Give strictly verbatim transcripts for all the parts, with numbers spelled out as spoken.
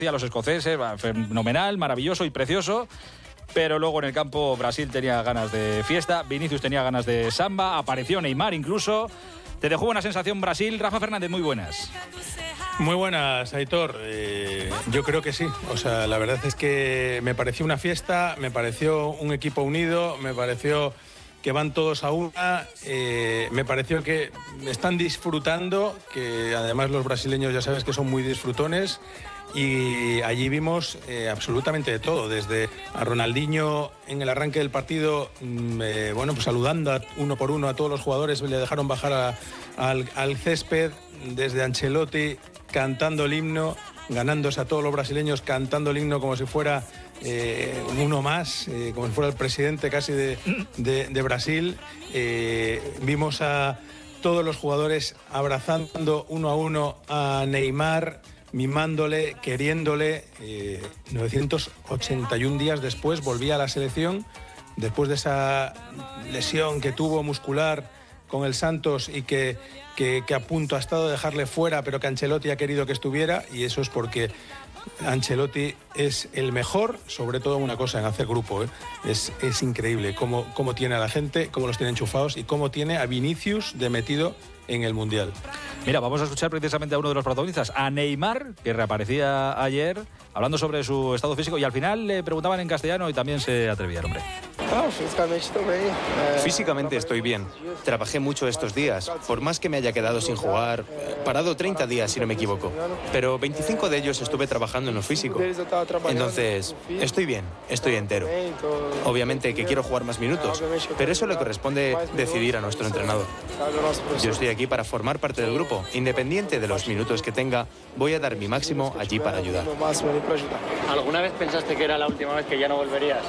a los escoceses, fenomenal, maravilloso y precioso. Pero luego en el campo Brasil tenía ganas de fiesta, Vinicius tenía ganas de samba, apareció Neymar incluso. ¿Te dejó una sensación Brasil? Rafa Fernández, muy buenas. Muy buenas, Aitor. Eh, yo creo que sí. O sea, la verdad es que me pareció una fiesta, me pareció un equipo unido, me pareció que van todos a una, eh, me pareció que están disfrutando, que además los brasileños ya sabes que son muy disfrutones. Y allí vimos eh, absolutamente de todo, desde a Ronaldinho en el arranque del partido, eh, bueno, pues saludando a, uno por uno a todos los jugadores, le dejaron bajar a, al, al césped, desde Ancelotti cantando el himno, ganándose a todos los brasileños, cantando el himno como si fuera eh, uno más, eh, como si fuera el presidente casi de, de, de Brasil. Eh, vimos a todos los jugadores abrazando uno a uno a Neymar, mimándole, queriéndole. eh, novecientos ochenta y un días después volvía a la selección, después de esa lesión que tuvo muscular con el Santos y que, que, que a punto ha estado de dejarle fuera, pero que Ancelotti ha querido que estuviera, y eso es porque Ancelotti es el mejor, sobre todo en una cosa, en hacer grupo. ¿eh? Es, es increíble cómo, cómo tiene a la gente, cómo los tiene enchufados y cómo tiene a Vinicius de metido en el Mundial. Mira, vamos a escuchar precisamente a uno de los protagonistas, a Neymar, que reaparecía ayer, hablando sobre su estado físico, y al final le preguntaban en castellano y también se atrevía el hombre. Físicamente estoy bien. Trabajé mucho estos días, por más que me haya quedado sin jugar, parado treinta días si no me equivoco, pero veinticinco de ellos estuve trabajando en lo físico. Entonces, estoy bien, estoy entero. Obviamente que quiero jugar más minutos, pero eso le corresponde decidir a nuestro entrenador. Yo estoy aquí para formar parte del grupo. Independiente de los minutos que tenga, voy a dar mi máximo allí para ayudar. ¿Alguna vez pensaste que era la última vez que ya no volverías?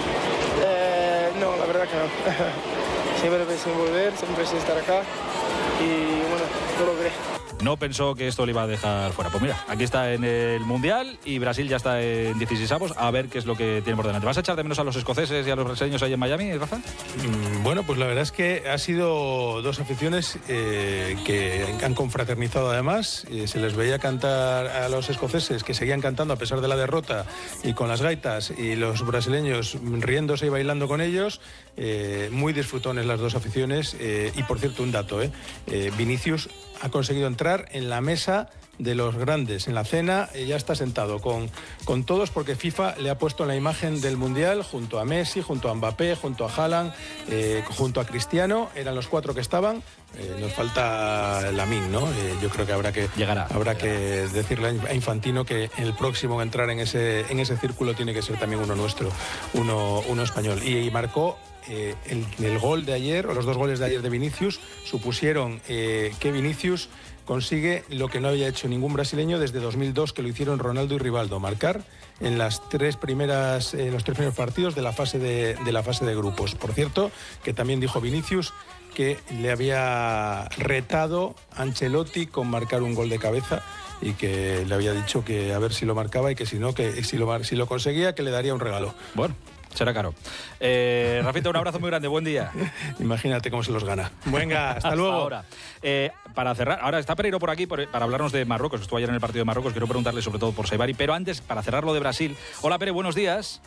Eh, no, la verdad que no. Siempre pensé en volver, siempre pensé en estar acá y bueno, lo logré. No pensó que esto le iba a dejar fuera. Pues mira, aquí está en el Mundial y Brasil ya está en dieciseisavos. A ver qué es lo que tiene por delante. ¿Vas a echar de menos a los escoceses y a los brasileños ahí en Miami, Rafa? Mm, bueno, pues la verdad es que ha sido dos aficiones eh, que han confraternizado además. Eh, se les veía cantar a los escoceses, que seguían cantando a pesar de la derrota y con las gaitas, y los brasileños riéndose y bailando con ellos. Eh, muy disfrutones las dos aficiones. Eh, y por cierto, un dato, ¿eh? Eh, Vinicius ha conseguido entrar en la mesa de los grandes, en la cena, eh, ya está sentado con, con todos, porque FIFA le ha puesto la imagen del Mundial junto a Messi, junto a Mbappé, junto a Haaland, eh, junto a Cristiano, eran los cuatro que estaban. Eh, nos falta Lamine, ¿no? Eh, yo creo que habrá que Llegará. habrá que decirle a Infantino que el próximo a entrar en ese en ese círculo tiene que ser también uno nuestro, uno, uno español. Y, y marcó eh, el, el gol de ayer, o los dos goles de ayer de Vinicius, supusieron eh, que Vinicius consigue lo que no había hecho ningún brasileño desde dos mil dos, que lo hicieron Ronaldo y Rivaldo, marcar en las tres primeras, en los tres primeros partidos de la fase de, de la fase de grupos. Por cierto, que también dijo Vinicius que le había retado Ancelotti con marcar un gol de cabeza y que le había dicho que a ver si lo marcaba y que si no, que si lo, si lo conseguía, que le daría un regalo. Bueno, será caro. Eh, Rafita, un abrazo muy grande, buen día. Imagínate cómo se los gana. Venga, hasta, hasta luego. Ahora, eh, para cerrar, ahora está Pereiro por aquí por, para hablarnos de Marruecos. Estuvo ayer en el partido de Marruecos, quiero preguntarle sobre todo por Saibari, pero antes, para cerrar lo de Brasil. Hola, Pere, buenos días.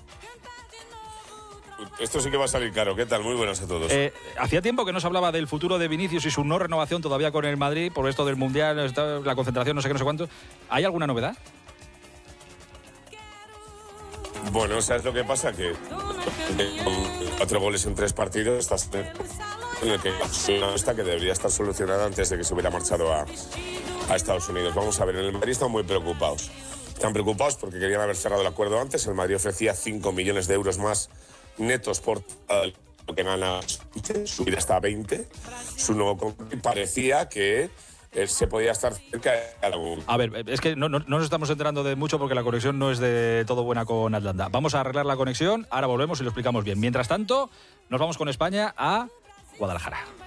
Esto sí que va a salir caro. ¿Qué tal? Muy buenas a todos. Eh, hacía tiempo que no se hablaba del futuro de Vinicius y su no renovación todavía con el Madrid por esto del Mundial, la concentración, no sé qué, no sé cuánto. ¿Hay alguna novedad? Bueno, ¿sabes lo que pasa? Que con cuatro goles en tres partidos estás en el que está que debería estar solucionada antes de que se hubiera marchado a, a Estados Unidos. Vamos a ver, en el Madrid están muy preocupados. Están preocupados porque querían haber cerrado el acuerdo antes. El Madrid ofrecía cinco millones de euros más netos por uh, lo que gana, subir hasta veinte. Su nuevo contrato parecía que eh, se podía estar cerca de algún. A ver, es que no, no, no nos estamos enterando de mucho porque la conexión no es de todo buena con Atlanta. Vamos a arreglar la conexión, ahora volvemos y lo explicamos bien. Mientras tanto, nos vamos con España a Guadalajara.